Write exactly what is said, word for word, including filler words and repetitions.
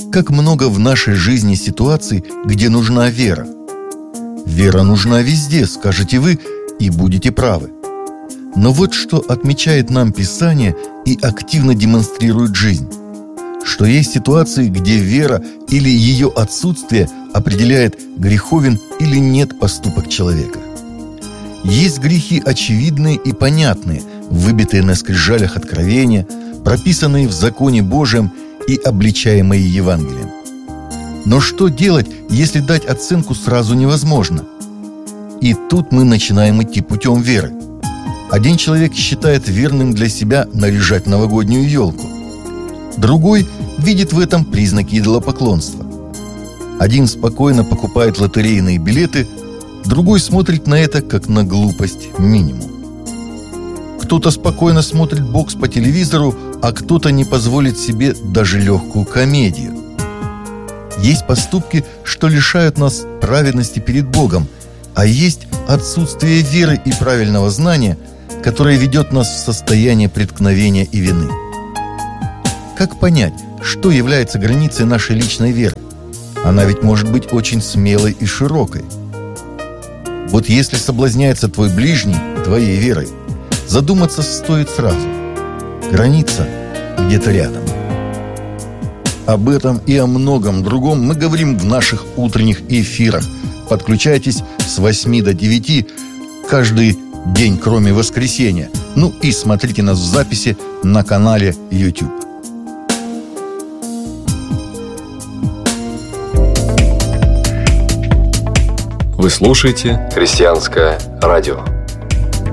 Как много в нашей жизни ситуаций, где нужна вера. Вера нужна везде, скажете вы, и будете правы. Но вот что отмечает нам Писание и активно демонстрирует жизнь. Что есть ситуации, где вера или ее отсутствие определяет, греховен или нет поступок человека. Есть грехи очевидные и понятные, выбитые на скрижалях откровения, прописанные в законе Божьем и обличаемые Евангелием. Но что делать, если дать оценку сразу невозможно? И тут мы начинаем идти путем веры. Один человек считает верным для себя наряжать новогоднюю елку. Другой видит в этом признаки идолопоклонства. Один спокойно покупает лотерейные билеты, другой смотрит на это как на глупость минимум. Кто-то спокойно смотрит бокс по телевизору, а кто-то не позволит себе даже легкую комедию. Есть поступки, что лишают нас праведности перед Богом, а есть отсутствие веры и правильного знания, которое ведет нас в состояние преткновения и вины. Как понять, что является границей нашей личной веры? Она ведь может быть очень смелой и широкой. Вот если соблазняется твой ближний твоей верой, задуматься стоит сразу. Граница где-то рядом. Об этом и о многом другом мы говорим в наших утренних эфирах. Подключайтесь с восьми до девяти каждый день, кроме воскресенья. Ну и смотрите нас в записи на канале YouTube. Вы слушаете «Христианское радио».